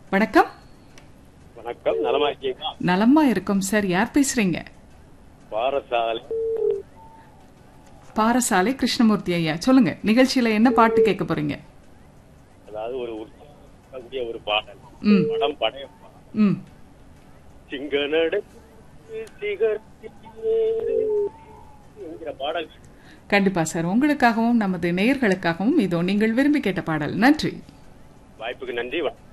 வணக்கம். வணக்கம், நலமா இருக்கீங்களா? நலமா இருக்கும் சார். யார் பேசுறீங்க? பாரசாலை பாரசாலை கிருஷ்ணமூர்த்தி ஐயா. சொல்லுங்க, நிகழ்ச்சியில என்ன பாட்டு கேட்க போறீங்க? அதாவது ஒரு உற்சாகக்கூடிய ஒரு பாடல். ம் படம் படையப்பா. ம் சிங்கநடை சிகரத்திலே என்கிற பாடல். கண்டிப்பா சார். உங்களுக்காகவும் நமது நேயர்களுக்காகவும் இதோ நீங்கள் விரும்பி கேட்ட பாடல். நன்றி. வாய்ப்புக்கு நன்றி.